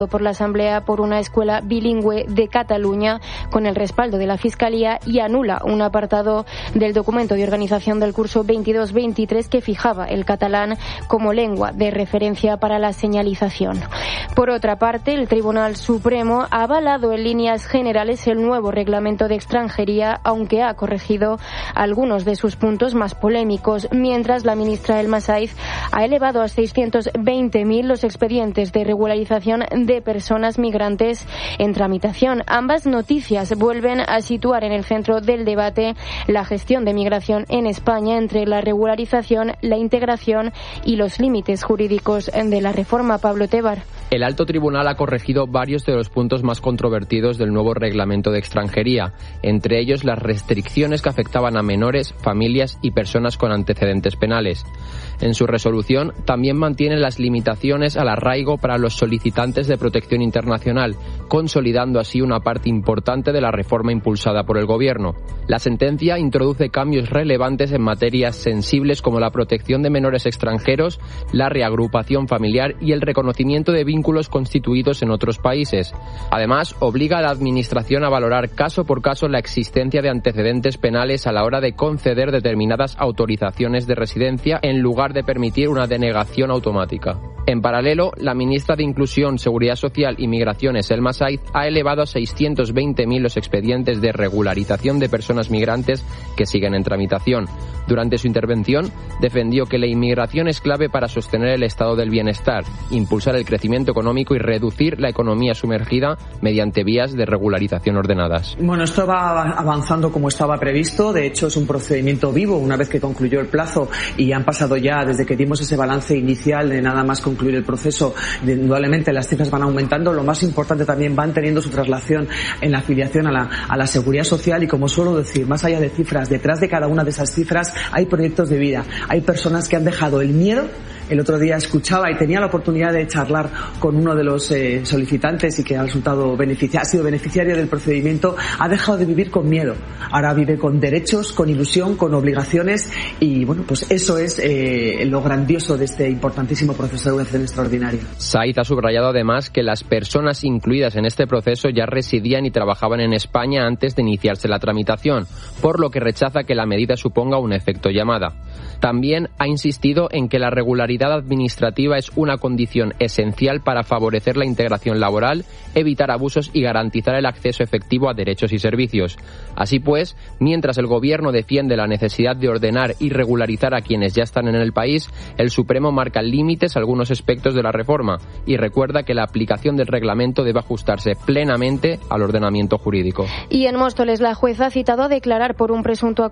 por la Asamblea por una escuela bilingüe de Cataluña con el respaldo de la Fiscalía y anula un apartado del documento de organización del curso 22-23 que fijaba el catalán como lengua de referencia para la señalización. Por otra parte, el Tribunal Supremo ha avalado en líneas generales el nuevo reglamento de extranjería, aunque ha corregido algunos de sus puntos más polémicos, mientras la ministra Elma Saiz ha elevado a 620.000 los expedientes de regularización de personas migrantes en tramitación. Ambas noticias vuelven a situar en el centro del debate la gestión de migración en España entre la regularización, la integración y los límites jurídicos de la reforma. Pablo Tebar. El Alto Tribunal ha corregido varios de los puntos más controvertidos del nuevo reglamento de extranjería, entre ellos las restricciones que afectaban a menores, familias y personas con antecedentes penales. En su resolución también mantiene las limitaciones al arraigo para los solicitantes de protección internacional, consolidando así una parte importante de la reforma impulsada por el Gobierno. La sentencia introduce cambios relevantes en materias sensibles como la protección de menores extranjeros, la reagrupación familiar y el reconocimiento de vínculos constituidos en otros países. Además, obliga a la Administración a valorar caso por caso la existencia de antecedentes penales a la hora de conceder determinadas autorizaciones de residencia en lugar de permitir una denegación automática. En paralelo, la ministra de Inclusión, Seguridad Social y Migraciones, Elma Saiz, ha elevado a 620.000 los expedientes de regularización de personas migrantes que siguen en tramitación. Durante su intervención, defendió que la inmigración es clave para sostener el estado del bienestar, impulsar el crecimiento económico y reducir la economía sumergida mediante vías de regularización ordenadas. Bueno, esto va avanzando como estaba previsto. De hecho, es un procedimiento vivo una vez que concluyó el plazo y han pasado ya, desde que dimos ese balance inicial de nada más concluir el proceso, indudablemente las cifras van aumentando. Lo más importante, también van teniendo su traslación en la afiliación a la seguridad social y, como suelo decir, más allá de cifras, detrás de cada una de esas cifras hay proyectos de vida, hay personas que han dejado el miedo. El otro día escuchaba y tenía la oportunidad de charlar con uno de los solicitantes y que ha sido beneficiario del procedimiento. Ha dejado de vivir con miedo. Ahora vive con derechos, con ilusión, con obligaciones y, bueno, pues eso es lo grandioso de este importantísimo proceso de evolución extraordinaria. Saiz ha subrayado además que las personas incluidas en este proceso ya residían y trabajaban en España antes de iniciarse la tramitación, por lo que rechaza que la medida suponga un efecto llamada. También ha insistido en que la regularidad administrativa es una condición esencial para favorecer la integración laboral, evitar abusos y garantizar el acceso efectivo a derechos y servicios. Así pues, mientras el Gobierno defiende la necesidad de ordenar y regularizar a quienes ya están en el país, el Supremo marca límites a algunos aspectos de la reforma y recuerda que la aplicación del reglamento debe ajustarse plenamente al ordenamiento jurídico. Y en Móstoles, la jueza ha citado a declarar por un presunto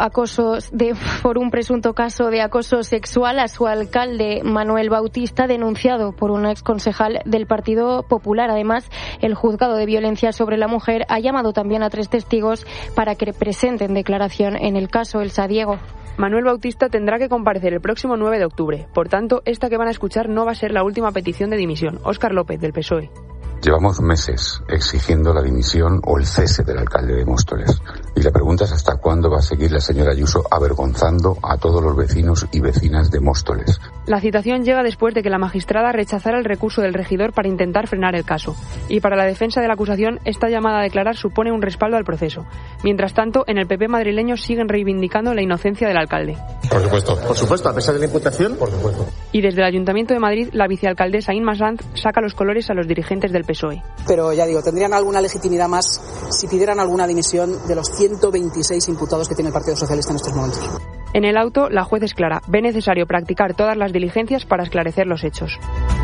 caso de acoso sexual a su alcalde Manuel Bautista, denunciado por un exconcejal del Partido Popular. Además, el juzgado de violencia sobre la mujer ha llamado también a 3 testigos para que presenten declaración en el caso. Elsa Diego. Manuel Bautista tendrá que comparecer el próximo 9 de octubre. Por tanto, esta que van a escuchar no va a ser la última petición de dimisión. Óscar López, del PSOE. Llevamos meses exigiendo la dimisión o el cese del alcalde de Móstoles. Y la pregunta es hasta cuándo va a seguir la señora Ayuso avergonzando a todos los vecinos y vecinas de Móstoles. La citación llega después de que la magistrada rechazara el recurso del regidor para intentar frenar el caso. Y para la defensa de la acusación, esta llamada a declarar supone un respaldo al proceso. Mientras tanto, en el PP madrileño siguen reivindicando la inocencia del alcalde. Por supuesto, a pesar de la imputación, por supuesto. Y desde el Ayuntamiento de Madrid, la vicealcaldesa Inma Sanz saca los colores a los dirigentes del PSOE. Pero ya digo, tendrían alguna legitimidad más si pidieran alguna dimisión de los 126 imputados que tiene el Partido Socialista en estos momentos. En el auto, la juez es clara. Ve necesario practicar todas las diligencias para esclarecer los hechos.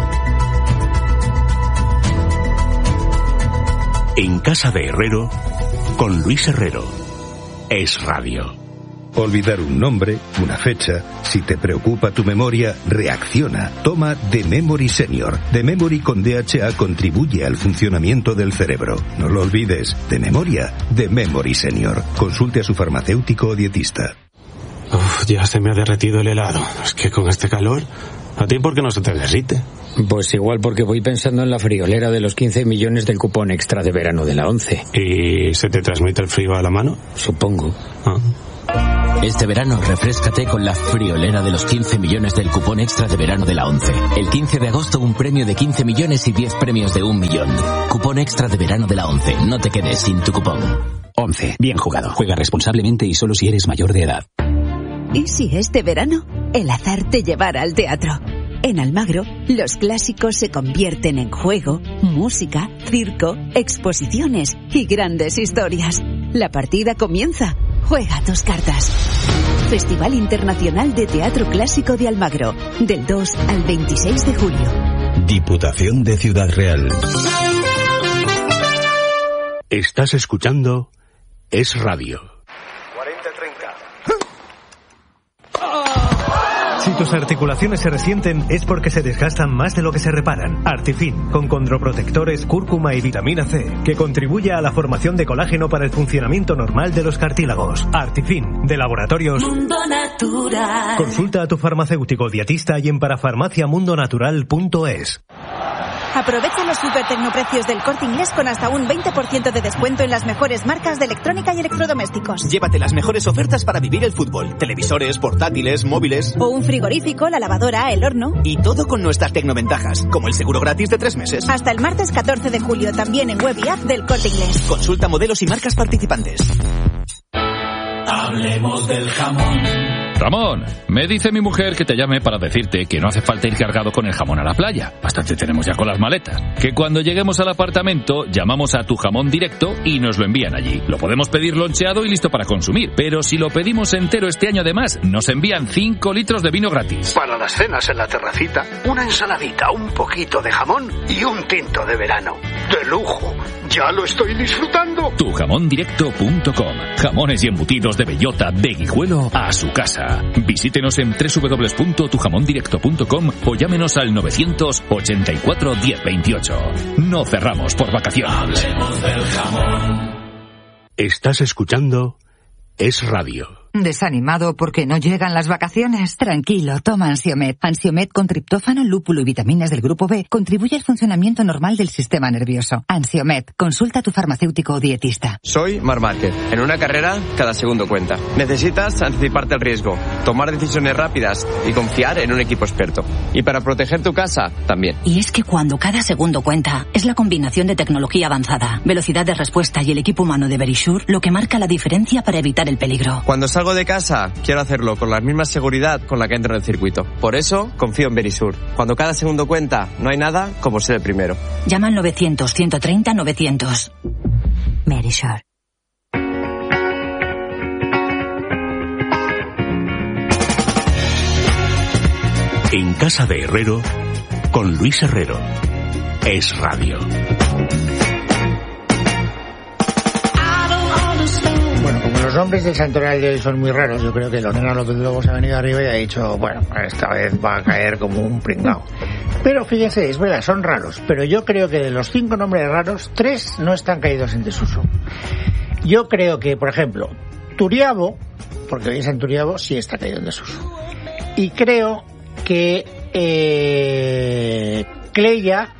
En casa de Herrero, con Luis Herrero. Es Radio. Olvidar un nombre, una fecha, si te preocupa tu memoria, reacciona. Toma The Memory Senior. The Memory con DHA contribuye al funcionamiento del cerebro. No lo olvides, de memoria, The Memory Senior. Consulte a su farmacéutico o dietista. Ya se me ha derretido el helado. Es que con este calor, ¿a ti por qué no se te derrite? Pues igual porque voy pensando en la friolera de los 15 millones del cupón extra de verano de la 11. ¿Y se te transmite el frío a la mano? Supongo. Ah. Este verano refréscate con la friolera de los 15 millones del cupón extra de verano de la ONCE. El 15 de agosto un premio de 15 millones y 10 premios de 1 millón. Cupón extra de verano de la ONCE. No te quedes sin tu cupón. ONCE. Bien jugado. Juega responsablemente y solo si eres mayor de edad. ¿Y si este verano el azar te llevara al teatro? En Almagro, los clásicos se convierten en juego, música, circo, exposiciones y grandes historias. La partida comienza. Juega tus cartas. Festival Internacional de Teatro Clásico de Almagro, del 2 al 26 de julio. Diputación de Ciudad Real. Estás escuchando Es Radio. Si tus articulaciones se resienten es porque se desgastan más de lo que se reparan. Artifin, con condroprotectores, cúrcuma y vitamina C, que contribuye a la formación de colágeno para el funcionamiento normal de los cartílagos. Artifin, de Laboratorios Mundo Natural. Consulta a tu farmacéutico dietista y en parafarmaciamundonatural.es. Aprovecha los super tecnoprecios del Corte Inglés con hasta un 20% de descuento en las mejores marcas de electrónica y electrodomésticos. Llévate las mejores ofertas para vivir el fútbol. Televisores, portátiles, móviles. O un frigorífico, la lavadora, el horno. Y todo con nuestras tecnoventajas, como el seguro gratis de 3 meses. Hasta el martes 14 de julio, también en web y app del Corte Inglés. Consulta modelos y marcas participantes. Hablemos del jamón. Ramón, me dice mi mujer que te llame para decirte que no hace falta ir cargado con el jamón a la playa. Bastante tenemos ya con las maletas. Que cuando lleguemos al apartamento, llamamos a Tu Jamón Directo y nos lo envían allí. Lo podemos pedir loncheado y listo para consumir. Pero si lo pedimos entero este año además, nos envían 5 litros de vino gratis. Para las cenas en la terracita, una ensaladita, un poquito de jamón y un tinto de verano. ¡De lujo! ¡Ya lo estoy disfrutando! Tujamondirecto.com. Jamones y embutidos de bellota de Guijuelo a su casa. Visítenos en www.tujamondirecto.com o llámenos al 984 1028. No cerramos por vacaciones. Hablemos del jamón. Estás escuchando Es Radio. ¿Desanimado porque no llegan las vacaciones? Tranquilo, toma Ansiomed. Ansiomed con triptófano, lúpulo y vitaminas del grupo B contribuye al funcionamiento normal del sistema nervioso. Ansiomed, consulta a tu farmacéutico o dietista. Soy Marc Márquez. En una carrera, cada segundo cuenta. Necesitas anticiparte al riesgo, tomar decisiones rápidas y confiar en un equipo experto. Y para proteger tu casa, también. Y es que cuando cada segundo cuenta, es la combinación de tecnología avanzada, velocidad de respuesta y el equipo humano de Verisure lo que marca la diferencia para evitar el peligro. Cuando salgo de casa, quiero hacerlo con la misma seguridad con la que entro en el circuito. Por eso, confío en Verisure. Cuando cada segundo cuenta, no hay nada como ser el primero. Llama al 900-130-900. Verisure. En casa de Herrero, con Luis Herrero. Es Radio. Bueno, como los nombres del santoral de hoy son muy raros, yo creo que Lorena López luego se ha venido arriba y ha dicho, bueno, esta vez va a caer como un pringao. Pero fíjense, es verdad, son raros, pero yo creo que de los 5 nombres raros, 3 no están caídos en desuso. Yo creo que, por ejemplo, Turiabo, porque hoy es San Turiabo, sí está caído en desuso. Y creo que Clelia.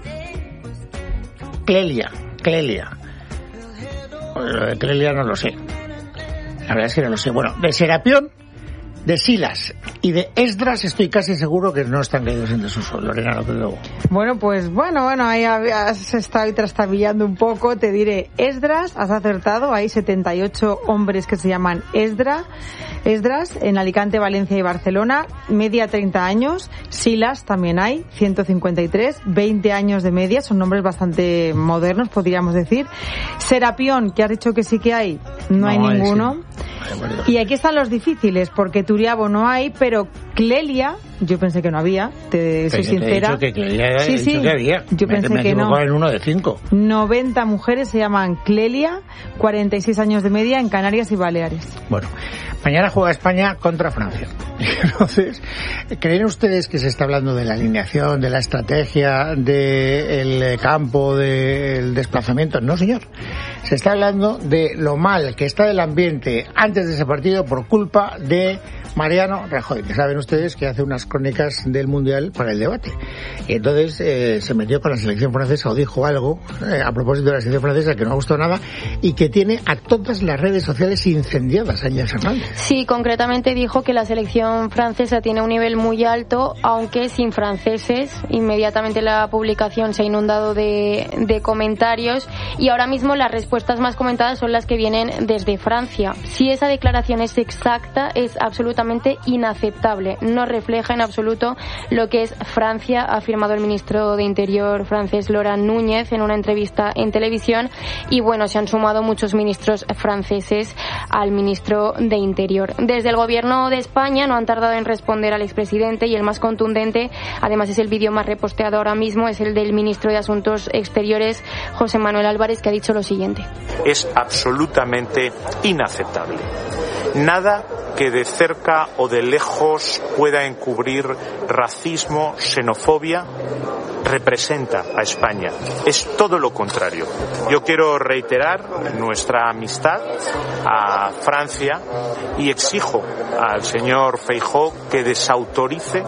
Lo de Clelia no lo sé. La verdad es que no lo sé. Bueno, de Serapión, de Silas y de Esdras estoy casi seguro que no están caídos en desuso. Lorena López Lobo. Bueno, ahí has estado ahí trastabillando un poco. Te diré, Esdras, has acertado. Hay 78 hombres que se llaman Esdras en Alicante, Valencia y Barcelona. Media 30 años. Silas también hay, 153. 20 años de media. Son nombres bastante modernos, podríamos decir. Serapión, que has dicho que sí que hay. No hay ninguno. Y aquí están los difíciles, porque Turiabo no hay, pero Clelia, yo pensé que no había, soy sincera. Que Clelia, que había. Yo pensé que no. En uno de 5. 90 mujeres se llaman Clelia, 46 años de media en Canarias y Baleares. Bueno, mañana juega España contra Francia. Entonces, ¿creen ustedes que se está hablando de la alineación, de la estrategia, del campo, del desplazamiento? No, señor. Se está hablando de lo mal que está el ambiente antes de ese partido por culpa de Mariano Rajoy, que saben ustedes que hace unas crónicas del Mundial para el debate. Y entonces se metió con la selección francesa o dijo algo a propósito de la selección francesa que no ha gustado nada y que tiene a todas las redes sociales incendiadas, Ángeles Hernández. Sí, concretamente dijo que la selección francesa tiene un nivel muy alto, aunque sin franceses. Inmediatamente la publicación se ha inundado de comentarios y ahora mismo las respuestas más comentadas son las que vienen desde Francia. Si esa declaración es exacta, es absolutamente inaceptable. No refleja en absoluto lo que es Francia, ha afirmado el ministro de Interior francés Laurent Núñez en una entrevista en televisión. Y bueno, se han sumado muchos ministros franceses al ministro de Interior. Desde el gobierno de España no han tardado en responder al expresidente y el más contundente, además es el vídeo más reposteado ahora mismo, es el del ministro de Asuntos Exteriores, José Manuel Álvarez, que ha dicho lo siguiente. Es absolutamente inaceptable. Nada que de cerca o de lejos pueda encubrir racismo, xenofobia, representa a España. Es todo lo contrario. Yo quiero reiterar nuestra amistad a Francia y exijo al señor Feijóo que desautorice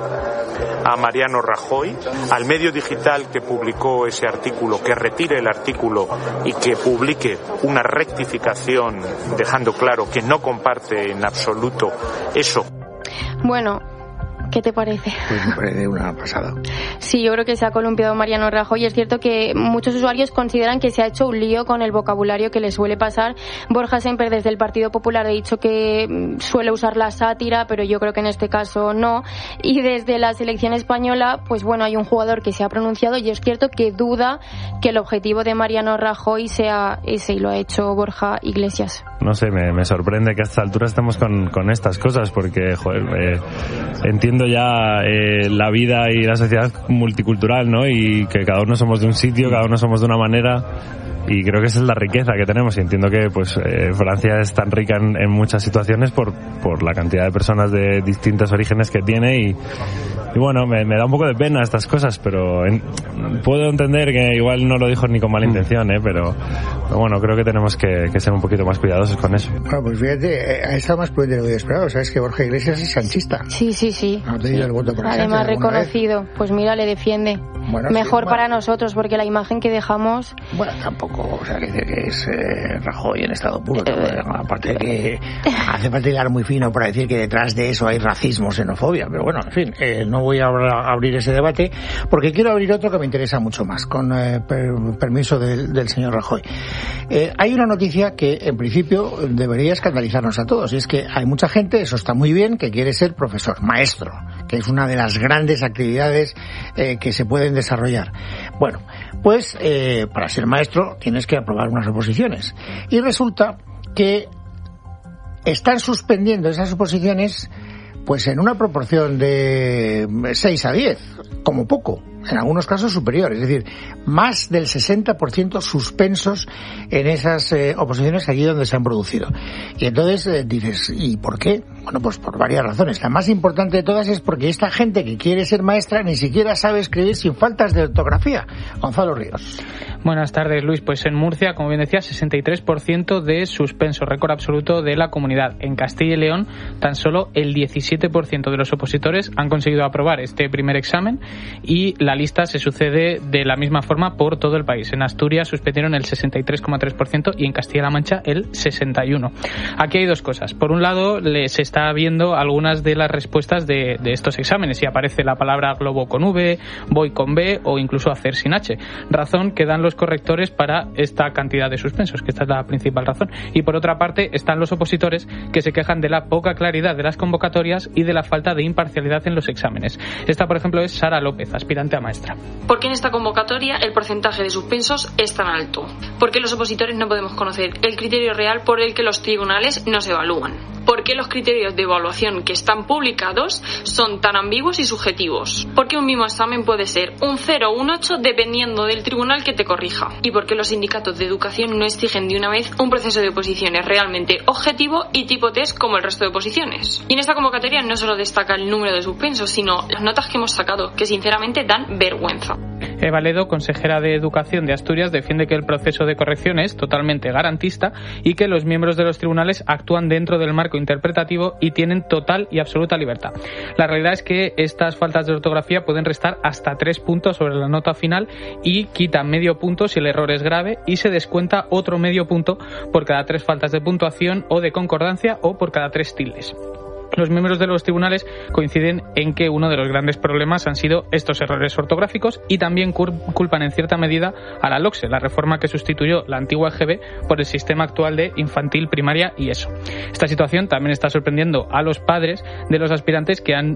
a Mariano Rajoy, al medio digital que publicó ese artículo, que retire el artículo y que publique una rectificación dejando claro que no comparte en absoluto eso. Bueno, ¿qué te parece? Pues me parece una pasada. Sí, yo creo que se ha columpiado Mariano Rajoy. Es cierto que muchos usuarios consideran que se ha hecho un lío con el vocabulario que le suele pasar. Borja Semper, desde el Partido Popular, ha dicho que suele usar la sátira, pero yo creo que en este caso no. Y desde la selección española, pues bueno, hay un jugador que se ha pronunciado y es cierto que duda que el objetivo de Mariano Rajoy sea ese, y lo ha hecho Borja Iglesias. No sé, me sorprende que a esta altura estemos con estas cosas, porque, joder, entiendo ya la vida y la sociedad multicultural, ¿no? Y que cada uno somos de un sitio, cada uno somos de una manera, y creo que esa es la riqueza que tenemos, y entiendo que pues Francia es tan rica en muchas situaciones por la cantidad de personas de distintos orígenes que tiene, y bueno, me da un poco de pena estas cosas, pero puedo entender que igual no lo dijo ni con mala intención, pero bueno, creo que tenemos que ser un poquito más cuidadosos con eso. Bueno, pues fíjate, ha estado más prudente de lo que yo esperaba. Sabes que Borja Iglesias es sanchista. Sí. Ha tenido el voto por además reconocido. Pues mira, le defiende. Bueno, mejor para nosotros, porque la imagen que dejamos... Bueno, tampoco, o sea, que dice que es Rajoy en estado puro. Aparte de que hace falta hilar muy fino para decir que detrás de eso hay racismo, xenofobia. Pero bueno, en fin, no voy a abrir ese debate, porque quiero abrir otro que me interesa mucho más, con permiso del señor Rajoy. Hay una noticia que en principio debería escandalizarnos a todos, y es que hay mucha gente, eso está muy bien, que quiere ser profesor, maestro, que es una de las grandes actividades que se pueden desarrollar. Bueno, pues para ser maestro tienes que aprobar unas oposiciones, y resulta que están suspendiendo esas oposiciones pues en una proporción de 6 a 10, como poco, en algunos casos superior, es decir, más del 60% suspensos en esas oposiciones allí donde se han producido. Y entonces dices, ¿y por qué? Bueno, pues por varias razones. La más importante de todas es porque esta gente que quiere ser maestra ni siquiera sabe escribir sin faltas de ortografía. Gonzalo Ríos. Buenas tardes, Luis. Pues en Murcia, como bien decía, 63% de suspenso, récord absoluto de la comunidad. En Castilla y León, tan solo el 17% de los opositores han conseguido aprobar este primer examen, y la lista se sucede de la misma forma por todo el país. En Asturias suspendieron el 63,3% y en Castilla-La Mancha el 61%. Aquí hay dos cosas. Por un lado, se está viendo algunas de las respuestas de estos exámenes, y aparece la palabra globo con V, voy con B o incluso hacer sin H. Razón que dan los correctores para esta cantidad de suspensos, que esta es la principal razón. Y por otra parte están los opositores, que se quejan de la poca claridad de las convocatorias y de la falta de imparcialidad en los exámenes. Esta, por ejemplo, es Sara López, aspirante a maestra. ¿Por qué en esta convocatoria el porcentaje de suspensos es tan alto? ¿Por qué los opositores no podemos conocer el criterio real por el que los tribunales nos evalúan? ¿Por qué los criterios de evaluación que están publicados son tan ambiguos y subjetivos? ¿Por qué un mismo examen puede ser un 0 o un 8 dependiendo del tribunal que te corrija? ¿Y por qué los sindicatos de educación no exigen de una vez un proceso de oposiciones realmente objetivo y tipo test como el resto de oposiciones? Y en esta convocatoria no solo destaca el número de suspensos, sino las notas que hemos sacado, que sinceramente dan vergüenza. Eva Ledo, consejera de Educación de Asturias, defiende que el proceso de corrección es totalmente garantista y que los miembros de los tribunales actúan dentro del marco interpretativo y tienen total y absoluta libertad. La realidad es que estas faltas de ortografía pueden restar hasta 3 puntos sobre la nota final y quitan medio punto si el error es grave y se descuenta otro medio punto por cada 3 faltas de puntuación o de concordancia o por cada 3 tildes. Los miembros de los tribunales coinciden en que uno de los grandes problemas han sido estos errores ortográficos y también culpan en cierta medida a la LOCSE, la reforma que sustituyó la antigua EGB por el sistema actual de infantil, primaria y ESO. Esta situación también está sorprendiendo a los padres de los aspirantes que han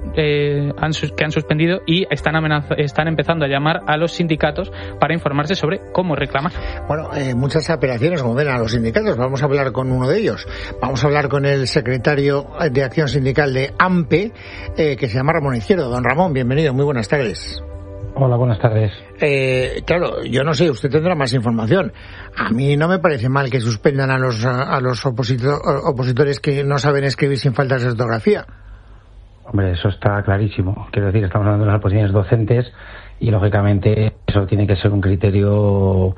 suspendido y están empezando a llamar a los sindicatos para informarse sobre cómo reclamar. Bueno, muchas apelaciones, como ven, a los sindicatos. Vamos a hablar con uno de ellos. Vamos a hablar con el secretario de Acción Sindical de AMPE, que se llama Ramón Izquierdo. Don Ramón, bienvenido, muy buenas tardes. Hola, buenas tardes. Claro, yo no sé, usted tendrá más información. A mí no me parece mal que suspendan a los opositores que no saben escribir sin faltas de ortografía. Hombre, eso está clarísimo. Quiero decir, estamos hablando de las oposiciones docentes y, lógicamente, eso tiene que ser un criterio...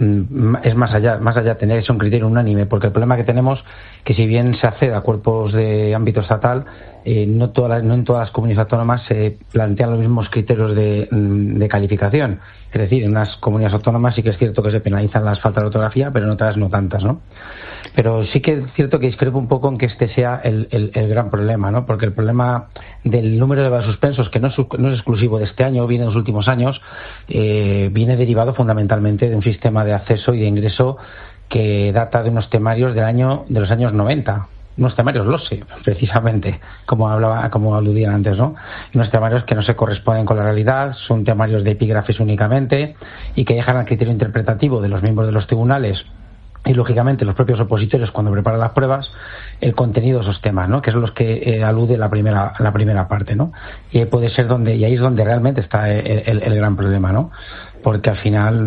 es más allá de tener que ser un criterio unánime, porque el problema que tenemos que si bien se accede a cuerpos de ámbito estatal, no en todas las comunidades autónomas se plantean los mismos criterios de calificación. Es decir, en unas comunidades autónomas sí que es cierto que se penalizan las faltas de ortografía, pero en otras no tantas, ¿no? Pero sí que es cierto que discrepo un poco en que este sea el gran problema, ¿no? Porque el problema del número de suspensos, que no es exclusivo de este año, viene de los últimos años, viene derivado fundamentalmente de un sistema de acceso y de ingreso que data de unos temarios de los años 90. Unos temarios LOCSE, precisamente, como aludían antes, ¿no? Unos temarios que no se corresponden con la realidad, son temarios de epígrafes únicamente y que dejan al criterio interpretativo de los miembros de los tribunales y, lógicamente, los propios opositores cuando preparan las pruebas, el contenido de esos temas, ¿no? Que son los que alude la primera parte, ¿no? Y ahí es donde realmente está el gran problema, ¿no? Porque al final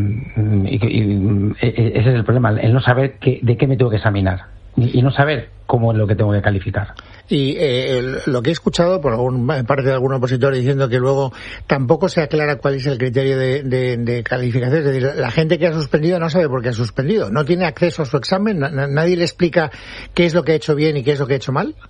ese es el problema, el no saber de qué me tengo que examinar y no saber cómo es lo que tengo que calificar. Y lo que he escuchado por parte de algún opositor diciendo que luego tampoco se aclara cuál es el criterio de calificación. Es decir, la gente que ha suspendido no sabe por qué ha suspendido, no tiene acceso a su examen, nadie le explica qué es lo que ha hecho bien y qué es lo que ha hecho mal.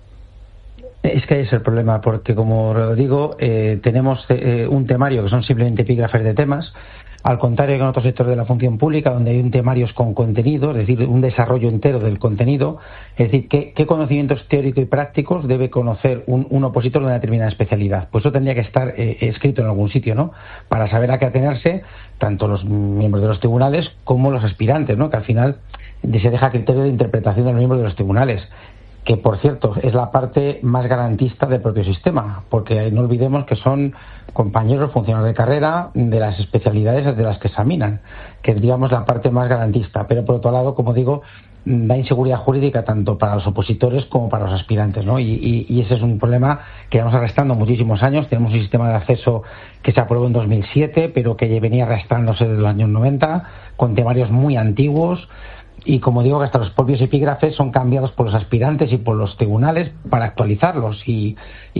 Es que es el problema, porque como digo, tenemos un temario que son simplemente epígrafes de temas, al contrario que en otros sectores de la función pública, donde hay un temario con contenido, es decir, un desarrollo entero del contenido, es decir, qué conocimientos teóricos y prácticos debe conocer un opositor de una determinada especialidad. Pues eso tendría que estar escrito en algún sitio, ¿no? Para saber a qué atenerse tanto los miembros de los tribunales como los aspirantes, ¿no? Que al final se deja criterio de interpretación de los miembros de los tribunales, que por cierto es la parte más garantista del propio sistema, porque no olvidemos que son compañeros, funcionarios de carrera de las especialidades de las que examinan, que es, digamos, la parte más garantista, pero por otro lado, como digo, da inseguridad jurídica tanto para los opositores como para los aspirantes, ¿no? Y ese es un problema que vamos arrastrando muchísimos años. Tenemos un sistema de acceso que se aprobó en 2007, pero que venía arrastrándose desde los años 90, con temarios muy antiguos. Y como digo, que hasta los propios epígrafes son cambiados por los aspirantes y por los tribunales para actualizarlos y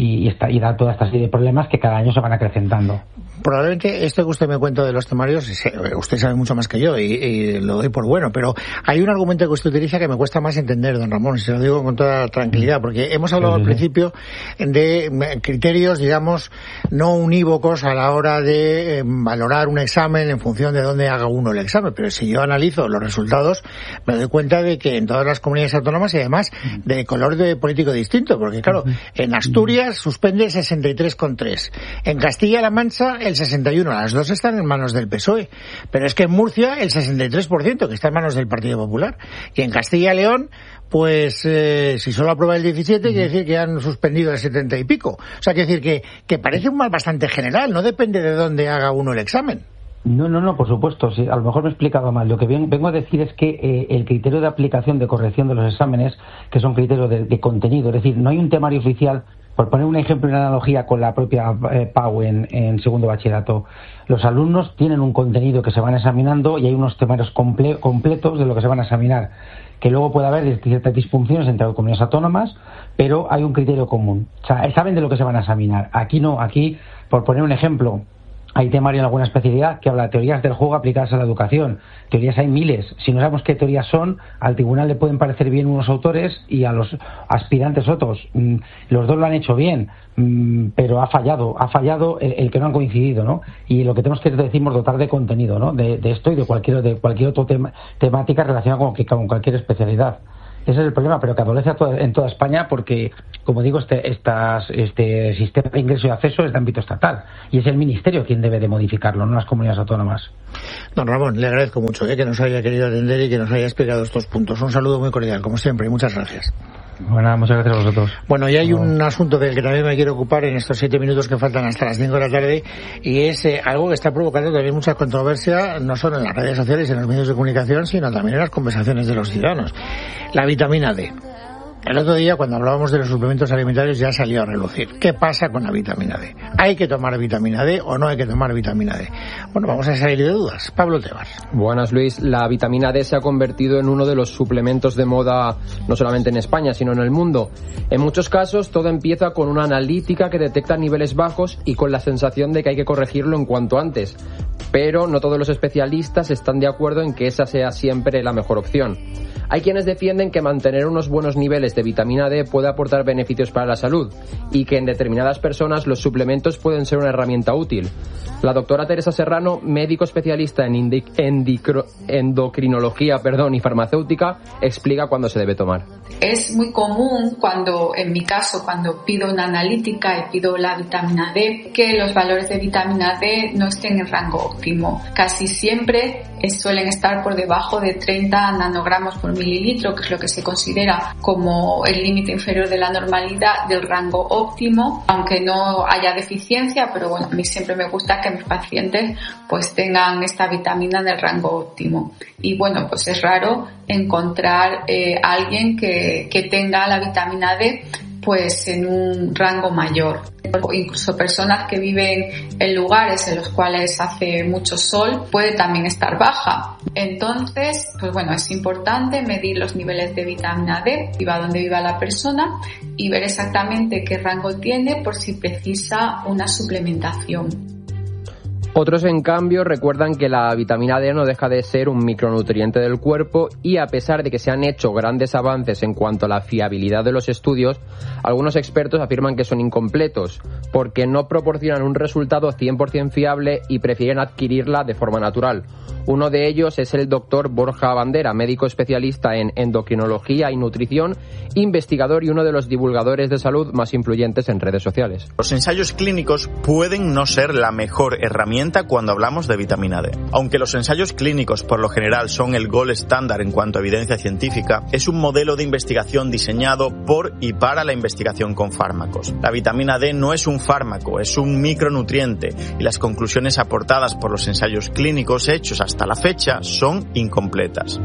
da toda esta serie de problemas que cada año se van acrecentando. Probablemente esto que usted me cuenta de los temarios, usted sabe mucho más que yo y lo doy por bueno, pero hay un argumento que usted utiliza que me cuesta más entender, don Ramón, y se lo digo con toda tranquilidad, porque hemos hablado al principio de criterios, digamos, no unívocos a la hora de valorar un examen en función de dónde haga uno el examen, pero si yo analizo los resultados me doy cuenta de que en todas las comunidades autónomas y además de color de político distinto, porque claro, en Asturias suspende el 63,3, en Castilla-La Mancha el 61, las dos están en manos del PSOE, pero es que en Murcia el 63%, que está en manos del Partido Popular, y en Castilla y León, pues si solo aprueba el 17, quiere decir que han suspendido el 70 y pico. O sea, quiere decir que parece un mal bastante general, no depende de dónde haga uno el examen. No, por supuesto, sí, a lo mejor me he explicado mal. Lo que vengo a decir es que el criterio de aplicación de corrección de los exámenes, que son criterios de contenido, es decir, no hay un temario oficial. Por poner un ejemplo y una analogía con la propia PAU en segundo bachillerato, los alumnos tienen un contenido que se van examinando y hay unos temarios completos de lo que se van a examinar, que luego puede haber ciertas disfunciones entre comunidades autónomas, pero hay un criterio común. O sea, saben de lo que se van a examinar. Aquí no, aquí, por poner un ejemplo, hay temario en alguna especialidad que habla de teorías del juego aplicadas a la educación. Teorías hay miles. Si no sabemos qué teorías son, al tribunal le pueden parecer bien unos autores y a los aspirantes otros. Los dos lo han hecho bien, pero ha fallado el que no han coincidido, ¿no? Y lo que tenemos que decimos dotar de contenido, ¿no? De esto y de cualquier otra temática relacionada con cualquier especialidad. Ese es el problema, pero que adolece en toda España porque, como digo, este sistema de ingreso y acceso es de ámbito estatal y es el Ministerio quien debe de modificarlo, no las comunidades autónomas. Don Ramón, le agradezco mucho que nos haya querido atender y que nos haya explicado estos puntos. Un saludo muy cordial, como siempre, y muchas gracias. Bueno, muchas gracias a vosotros. Bueno, y hay un asunto del que también me quiero ocupar en estos 7 minutos que faltan hasta las 5 de la tarde, y es algo que está provocando también mucha controversia, no solo en las redes sociales y en los medios de comunicación, sino también en las conversaciones de los ciudadanos. La vitamina D. El otro día, cuando hablábamos de los suplementos alimentarios, ya salió a relucir. ¿Qué pasa con la vitamina D? ¿Hay que tomar vitamina D o no hay que tomar vitamina D? Bueno, vamos a salir de dudas. Pablo Tebar. Buenas, Luis. La vitamina D se ha convertido en uno de los suplementos de moda, no solamente en España, sino en el mundo. En muchos casos, todo empieza con una analítica que detecta niveles bajos y con la sensación de que hay que corregirlo en cuanto antes. Pero no todos los especialistas están de acuerdo en que esa sea siempre la mejor opción. Hay quienes defienden que mantener unos buenos niveles de vitamina D puede aportar beneficios para la salud y que en determinadas personas los suplementos pueden ser una herramienta útil. La doctora Teresa Serrano, médico especialista en endocrinología y farmacéutica, explica cuándo se debe tomar. Es muy común en mi caso, cuando pido una analítica y pido la vitamina D, que los valores de vitamina D no estén en rango óptimo. Casi siempre suelen estar por debajo de 30 nanogramos por mililitro, que es lo que se considera como el límite inferior de la normalidad del rango óptimo, aunque no haya deficiencia, pero bueno, a mí siempre me gusta que mis pacientes pues tengan esta vitamina en el rango óptimo. Y bueno, pues es raro encontrar a alguien que tenga la vitamina D pues en un rango mayor. Incluso personas que viven en lugares en los cuales hace mucho sol puede también estar baja. Entonces, pues bueno, es importante medir los niveles de vitamina D, viva donde viva la persona, y ver exactamente qué rango tiene por si precisa una suplementación. Otros, en cambio, recuerdan que la vitamina D no deja de ser un micronutriente del cuerpo y, a pesar de que se han hecho grandes avances en cuanto a la fiabilidad de los estudios, algunos expertos afirman que son incompletos porque no proporcionan un resultado 100% fiable y prefieren adquirirla de forma natural. Uno de ellos es el doctor Borja Bandera, médico especialista en endocrinología y nutrición, investigador y uno de los divulgadores de salud más influyentes en redes sociales. Los ensayos clínicos pueden no ser la mejor herramienta cuando hablamos de vitamina D. Aunque los ensayos clínicos por lo general son el gold estándar en cuanto a evidencia científica, es un modelo de investigación diseñado por y para la investigación con fármacos. La vitamina D no es un fármaco, es un micronutriente y las conclusiones aportadas por los ensayos clínicos hechos hasta la fecha son incompletas.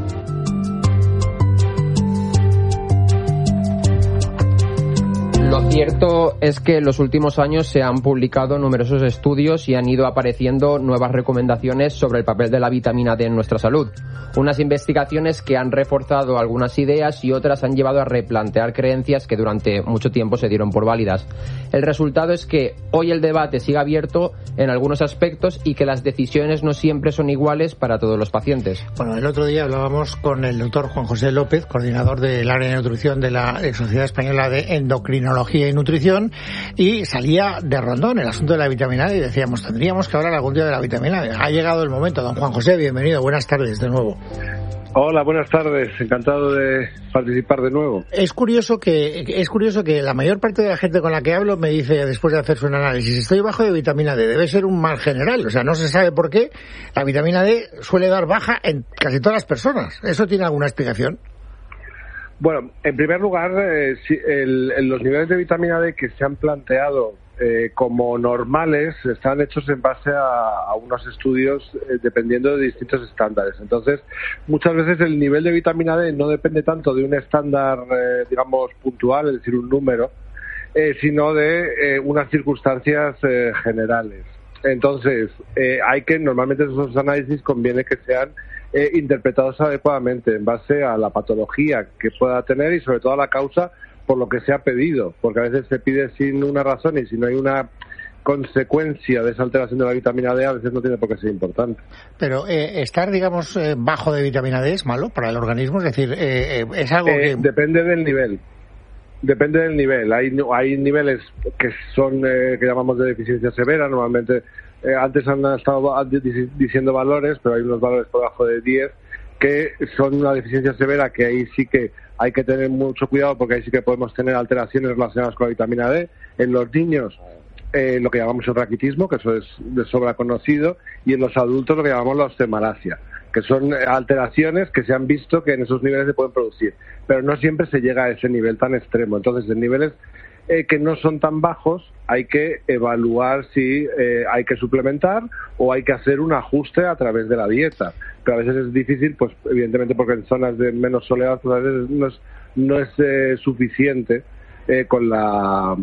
Lo cierto es que en los últimos años se han publicado numerosos estudios y han ido apareciendo nuevas recomendaciones sobre el papel de la vitamina D en nuestra salud. Unas investigaciones que han reforzado algunas ideas y otras han llevado a replantear creencias que durante mucho tiempo se dieron por válidas. El resultado es que hoy el debate sigue abierto en algunos aspectos y que las decisiones no siempre son iguales para todos los pacientes. Bueno, el otro día hablábamos con el doctor Juan José López, coordinador del área de nutrición de la Sociedad Española de Endocrinología y Nutrición, y salía de rondón el asunto de la vitamina D y decíamos, tendríamos que hablar algún día de la vitamina D. Ha llegado el momento. Don Juan José, bienvenido, buenas tardes de nuevo. Hola, buenas tardes, encantado de participar de nuevo. Es curioso que la mayor parte de la gente con la que hablo me dice, después de hacerse un análisis, estoy bajo de vitamina D. Debe ser un mal general, o sea, no se sabe por qué la vitamina D suele dar baja en casi todas las personas. ¿Eso tiene alguna explicación? Bueno, en primer lugar, los niveles de vitamina D que se han planteado como normales están hechos en base a unos estudios dependiendo de distintos estándares. Entonces, muchas veces el nivel de vitamina D no depende tanto de un estándar, digamos, puntual, es decir, un número, sino de unas circunstancias generales. Entonces, normalmente esos análisis conviene que sean interpretados adecuadamente en base a la patología que pueda tener y sobre todo a la causa por lo que se ha pedido, porque a veces se pide sin una razón y si no hay una consecuencia de esa alteración de la vitamina D a veces no tiene por qué ser importante. Pero estar, digamos, bajo de vitamina D es malo para el organismo, es decir, es algo que... Depende del nivel. Depende del nivel. Hay niveles que son, que llamamos de deficiencia severa, normalmente, antes han estado diciendo valores, pero hay unos valores por debajo de 10, que son una deficiencia severa, que ahí sí que hay que tener mucho cuidado, porque ahí sí que podemos tener alteraciones relacionadas con la vitamina D. En los niños, lo que llamamos el raquitismo, que eso es de sobra conocido, y en los adultos lo que llamamos la osteomalacia, que son alteraciones que se han visto que en esos niveles se pueden producir, pero no siempre se llega a ese nivel tan extremo. Entonces, en niveles que no son tan bajos, hay que evaluar si hay que suplementar o hay que hacer un ajuste a través de la dieta. Pero a veces es difícil, pues evidentemente porque en zonas de menos soledad pues a veces no es suficiente con la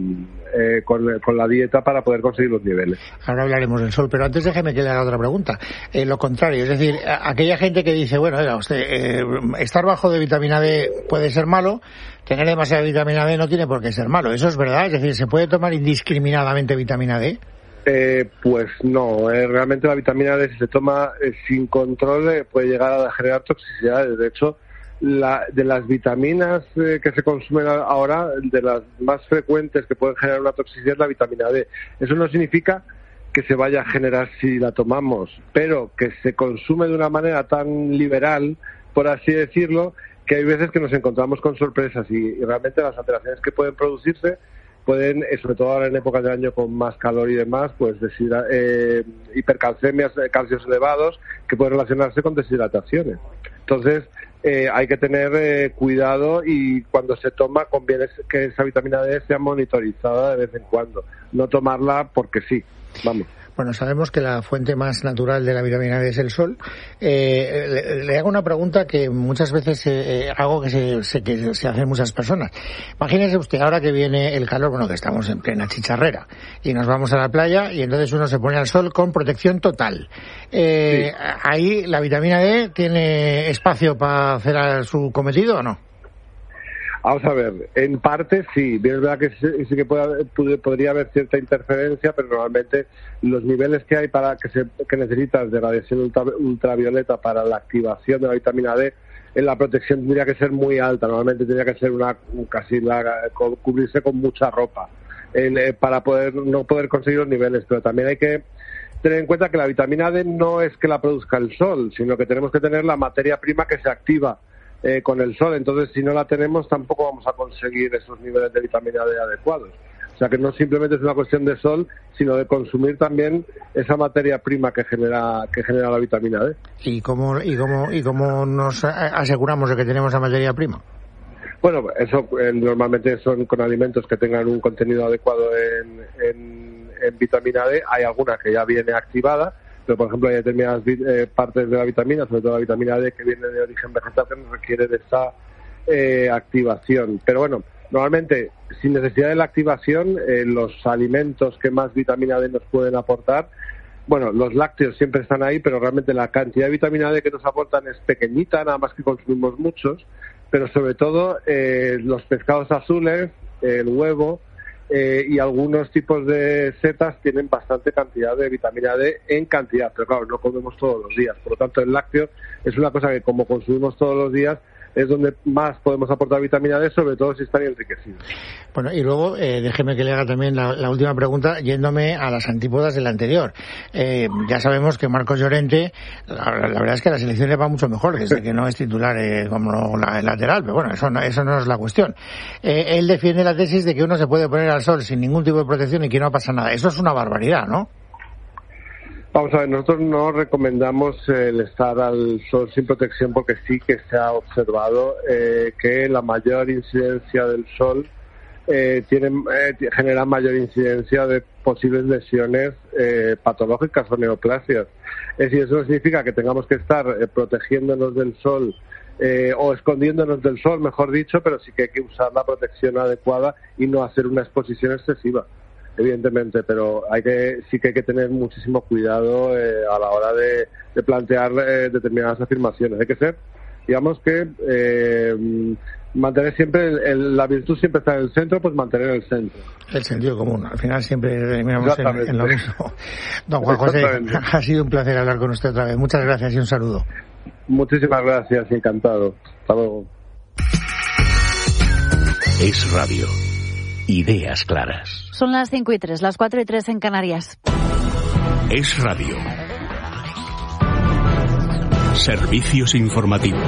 dieta para poder conseguir los niveles. Ahora hablaremos del sol, pero antes déjeme que le haga otra pregunta. Lo contrario, es decir, aquella gente que dice, bueno, estar bajo de vitamina D puede ser malo, tener demasiada vitamina D no tiene por qué ser malo. ¿Eso es verdad? Es decir, ¿se puede tomar indiscriminadamente vitamina D? Pues no, realmente la vitamina D, si se toma sin control, puede llegar a generar toxicidades. De hecho, de las vitaminas que se consumen ahora, de las más frecuentes que pueden generar una toxicidad es la vitamina D. Eso no significa que se vaya a generar si la tomamos, pero que se consume de una manera tan liberal, por así decirlo, que hay veces que nos encontramos con sorpresas y realmente las alteraciones que pueden producirse pueden, sobre todo ahora en épocas de año con más calor y demás, pues hipercalcemias, calcios elevados, que pueden relacionarse con deshidrataciones. Entonces, hay que tener cuidado y cuando se toma conviene que esa vitamina D sea monitorizada de vez en cuando, no tomarla porque sí, vamos. Bueno, sabemos que la fuente más natural de la vitamina D es el sol. Le hago una pregunta que muchas veces hago que se hacen muchas personas. Imagínese usted ahora que viene el calor, bueno, que estamos en plena chicharrera y nos vamos a la playa y entonces uno se pone al sol con protección total. Sí. ¿Ahí la vitamina D tiene espacio para hacer su cometido o no? Vamos a ver, en parte sí, es verdad que sí que podría haber cierta interferencia, pero normalmente los niveles que hay que necesitas de radiación ultravioleta para la activación de la vitamina D, en la protección tendría que ser muy alta, normalmente tendría que ser cubrirse con mucha ropa para no poder conseguir los niveles, pero también hay que tener en cuenta que la vitamina D no es que la produzca el sol, sino que tenemos que tener la materia prima que se activa con el sol, entonces si no la tenemos tampoco vamos a conseguir esos niveles de vitamina D adecuados. O sea que no simplemente es una cuestión de sol, sino de consumir también esa materia prima que genera la vitamina D. ¿Y cómo nos aseguramos de que tenemos esa materia prima? Bueno, eso normalmente son con alimentos que tengan un contenido adecuado en vitamina D. Hay alguna que ya viene activada, pero por ejemplo hay determinadas partes de la vitamina, sobre todo la vitamina D que viene de origen vegetal, que requiere de esa activación. Pero bueno, normalmente sin necesidad de la activación, los alimentos que más vitamina D nos pueden aportar, bueno, los lácteos siempre están ahí, pero realmente la cantidad de vitamina D que nos aportan es pequeñita, nada más que consumimos muchos, pero sobre todo los pescados azules, el huevo, y algunos tipos de setas tienen bastante cantidad de vitamina D en cantidad, pero claro, no comemos todos los días. Por lo tanto, el lácteo es una cosa que como consumimos todos los días es donde más podemos aportar vitamina D, sobre todo si están enriquecidos. Bueno, y luego déjeme que le haga también la última pregunta, yéndome a las antípodas del anterior. Ya sabemos que Marcos Llorente, la verdad es que a la selección le va mucho mejor, desde que no es titular como lateral, pero bueno, eso no es la cuestión. Él defiende la tesis de que uno se puede poner al sol sin ningún tipo de protección y que no pasa nada. Eso es una barbaridad, ¿no? Vamos a ver, nosotros no recomendamos el estar al sol sin protección porque sí que se ha observado que la mayor incidencia del sol genera mayor incidencia de posibles lesiones patológicas o neoplasias. Es decir, eso no significa que tengamos que estar protegiéndonos del sol o escondiéndonos del sol, mejor dicho, pero sí que hay que usar la protección adecuada y no hacer una exposición excesiva. Evidentemente, pero sí que hay que tener muchísimo cuidado a la hora de plantear determinadas afirmaciones. Hay que ser digamos que mantener siempre la virtud siempre está en el centro, pues mantener el centro. El sentido común, al final siempre terminamos en lo mismo. Don Juan José, ha sido un placer hablar con usted otra vez. Muchas gracias y un saludo. Muchísimas gracias, encantado. Hasta luego. Es Radio. Ideas claras. Son las 5:03, las 4:03 en Canarias. Es Radio. Servicios informativos.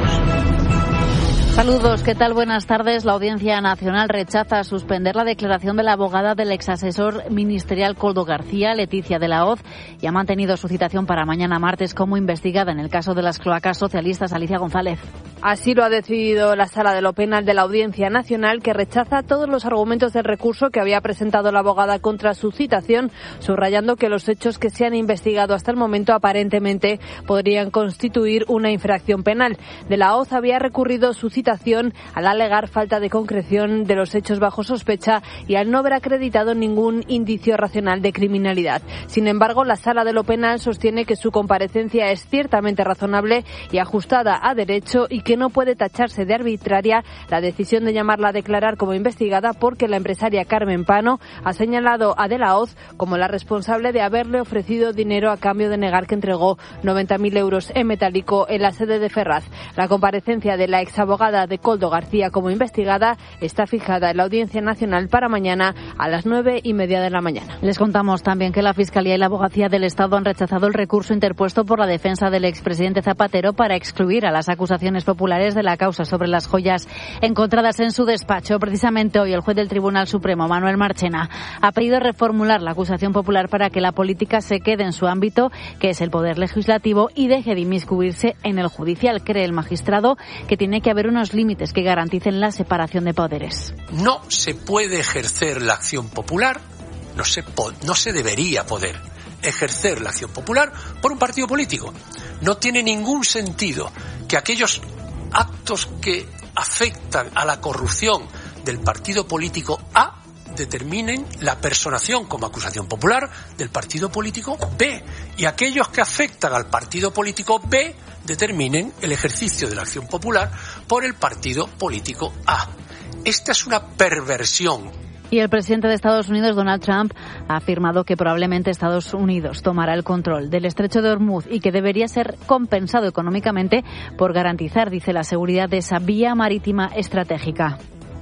Saludos, ¿qué tal? Buenas tardes. La Audiencia Nacional rechaza suspender la declaración de la abogada del exasesor ministerial Koldo García, Leticia de la Hoz, y ha mantenido su citación para mañana martes como investigada en el caso de las cloacas socialistas. Alicia González. Así lo ha decidido la Sala de lo Penal de la Audiencia Nacional, que rechaza todos los argumentos del recurso que había presentado la abogada contra su citación, subrayando que los hechos que se han investigado hasta el momento aparentemente podrían constituir una infracción penal. De la Hoz había recurrido su citación al alegar falta de concreción de los hechos bajo sospecha y al no haber acreditado ningún indicio racional de criminalidad. Sin embargo, la Sala de lo Penal sostiene que su comparecencia es ciertamente razonable y ajustada a derecho y que no puede tacharse de arbitraria la decisión de llamarla a declarar como investigada, porque la empresaria Carmen Pano ha señalado a De la Hoz como la responsable de haberle ofrecido dinero a cambio de negar que entregó 90.000 euros en metálico en la sede de Ferraz. La comparecencia de la exabogada de Koldo García como investigada está fijada en la Audiencia Nacional para mañana a las 9:30 de la mañana. Les contamos también que la Fiscalía y la Abogacía del Estado han rechazado el recurso interpuesto por la defensa del expresidente Zapatero para excluir a las acusaciones populares de la causa sobre las joyas encontradas en su despacho. Precisamente hoy el juez del Tribunal Supremo, Manuel Marchena, ha pedido reformular la acusación popular para que la política se quede en su ámbito, que es el poder legislativo, y deje de inmiscuirse en el judicial. Cree el magistrado que tiene que haber unos límites que garanticen la separación de poderes. No se puede ejercer la acción popular, no se debería poder ejercer la acción popular por un partido político. No tiene ningún sentido que aquellos actos que afectan a la corrupción del partido político A determinen la personación como acusación popular del partido político B, y aquellos que afectan al partido político B determinen el ejercicio de la acción popular por el partido político A. Esta es una perversión. Y el presidente de Estados Unidos, Donald Trump, ha afirmado que probablemente Estados Unidos tomará el control del estrecho de Hormuz y que debería ser compensado económicamente por garantizar, dice, la seguridad de esa vía marítima estratégica.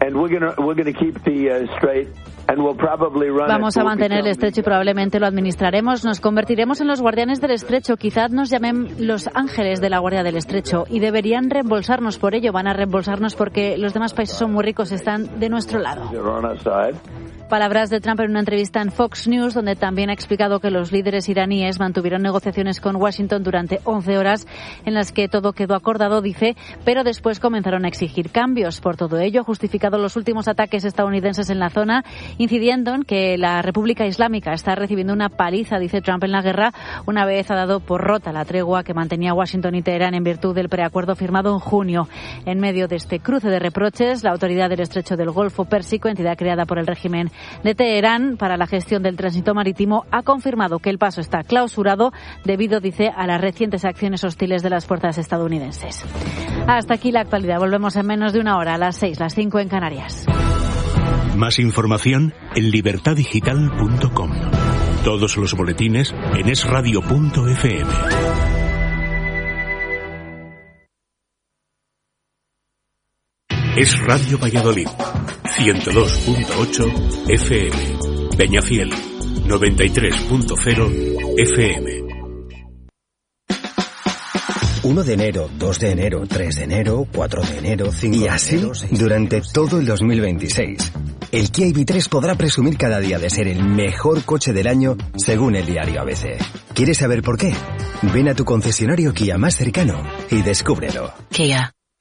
Vamos a mantener el estrecho y probablemente lo administraremos. Nos convertiremos en los guardianes del estrecho. Quizás nos llamen los ángeles de la Guardia del Estrecho y deberían reembolsarnos por ello. Van a reembolsarnos porque los demás países son muy ricos, están de nuestro lado. Palabras de Trump en una entrevista en Fox News, donde también ha explicado que los líderes iraníes mantuvieron negociaciones con Washington durante 11 horas en las que todo quedó acordado, dice, pero después comenzaron a exigir cambios. Por todo ello, ha justificado los últimos ataques estadounidenses en la zona, incidiendo en que la República Islámica está recibiendo una paliza, dice Trump, en la guerra, una vez ha dado por rota la tregua que mantenía Washington y Teherán en virtud del preacuerdo firmado en junio. En medio de este cruce de reproches, la Autoridad del Estrecho del Golfo Pérsico, entidad creada por el régimen de Teherán para la gestión del tránsito marítimo, ha confirmado que el paso está clausurado debido, dice, a las recientes acciones hostiles de las fuerzas estadounidenses. Hasta aquí la actualidad. Volvemos en menos de una hora, a las 6, las 5 en Canarias. Más información en libertadigital.com. Todos los boletines en esradio.fm. Es Radio Valladolid, 102.8 FM, Peñafiel, 93.0 FM. 1 de enero, 2 de enero, 3 de enero, 4 de enero, 5 y así de enero, durante todo el 2026. El Kia EV3 podrá presumir cada día de ser el mejor coche del año según el diario ABC. ¿Quieres saber por qué? Ven a tu concesionario Kia más cercano y descúbrelo. Kia.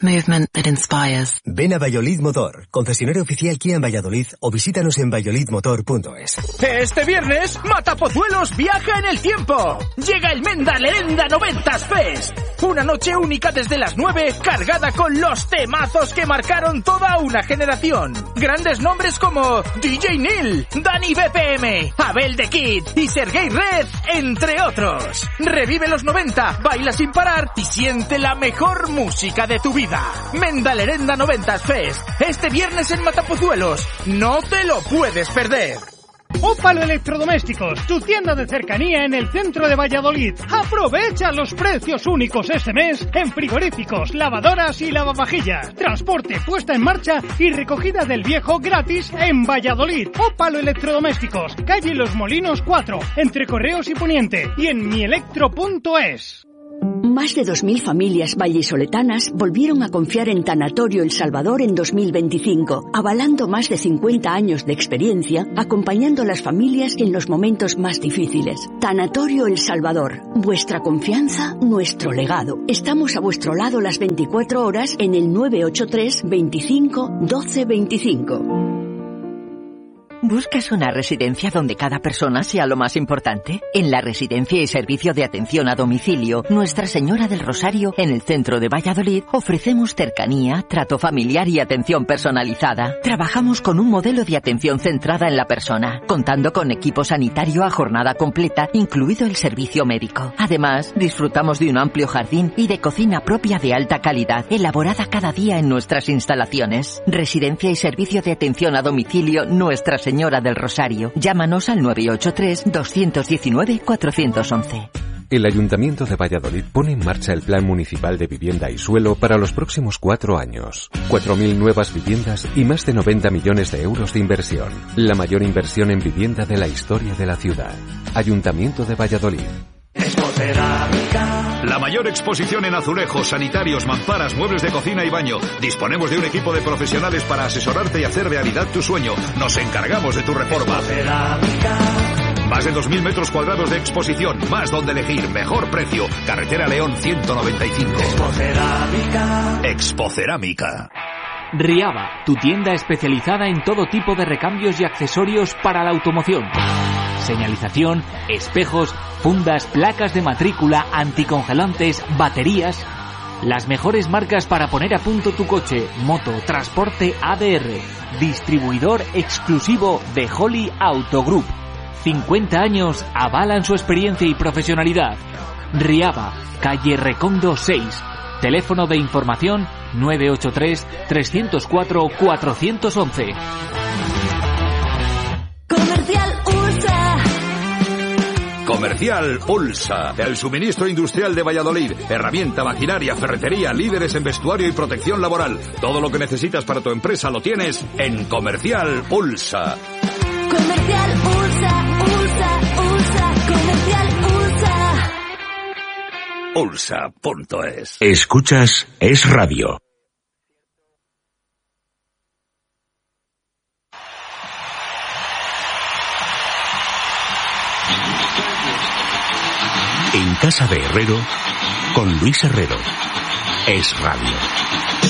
Movement that inspires. Ven a Valladolid Motor, concesionario oficial Kia en Valladolid, o visítanos en valladolidmotor.es. Este viernes, Matapozuelos viaja en el tiempo. Llega el Menda Lerenda 90s Fest. Una noche única desde las 9, cargada con los temazos que marcaron toda una generación. Grandes nombres como DJ Neil, Dani BPM, Abel The Kid y Sergei Red, entre otros. Revive los 90, baila sin parar y siente la mejor música de tu vida. Menda Lerenda 90s Fest, este viernes en Matapozuelos. No te lo puedes perder. Ópalo Electrodomésticos, tu tienda de cercanía en el centro de Valladolid. Aprovecha los precios únicos este mes en frigoríficos, lavadoras y lavavajillas. Transporte, puesta en marcha y recogida del viejo gratis en Valladolid. Ópalo Electrodomésticos, calle Los Molinos 4, entre Correos y Poniente, y en mielectro.es. Más de 2.000 familias vallisoletanas volvieron a confiar en Tanatorio El Salvador en 2025, avalando más de 50 años de experiencia, acompañando a las familias en los momentos más difíciles. Tanatorio El Salvador, vuestra confianza, nuestro legado. Estamos a vuestro lado las 24 horas en el 983 25 12 25. ¿Buscas una residencia donde cada persona sea lo más importante? En la Residencia y Servicio de Atención a Domicilio Nuestra Señora del Rosario, en el centro de Valladolid, ofrecemos cercanía, trato familiar y atención personalizada. Trabajamos con un modelo de atención centrada en la persona, contando con equipo sanitario a jornada completa, incluido el servicio médico. Además, disfrutamos de un amplio jardín y de cocina propia de alta calidad, elaborada cada día en nuestras instalaciones. Residencia y Servicio de Atención a Domicilio Nuestra Señora del Rosario. Llámanos al 983-219-411. El Ayuntamiento de Valladolid pone en marcha el Plan Municipal de Vivienda y Suelo para los próximos 4 años. 4.000 nuevas viviendas y más de 90 millones de euros de inversión. La mayor inversión en vivienda de la historia de la ciudad. Ayuntamiento de Valladolid. La mayor exposición en azulejos, sanitarios, mamparas, muebles de cocina y baño. Disponemos de un equipo de profesionales para asesorarte y hacer realidad tu sueño. Nos encargamos de tu reforma. Más de 2.000 metros cuadrados de exposición, más donde elegir, mejor precio. Carretera León 195. Expocerámica. Riaba, tu tienda especializada en todo tipo de recambios y accesorios para la automoción. Señalización, espejos, fundas, placas de matrícula, anticongelantes, baterías. Las mejores marcas para poner a punto tu coche, moto, transporte ADR. Distribuidor exclusivo de Holly Auto Group. 50 años avalan su experiencia y profesionalidad. Riaba, calle Recondo 6. Teléfono de información 983-304-411. Comercial Ulsa, el suministro industrial de Valladolid, herramienta, maquinaria, ferretería, líderes en vestuario y protección laboral. Todo lo que necesitas para tu empresa lo tienes en Comercial Ulsa. Comercial Ulsa, Ulsa, Ulsa, Comercial Ulsa. Ulsa.es. Escuchas Es Radio. En casa de Herrero, con Luis Herrero. Es Radio.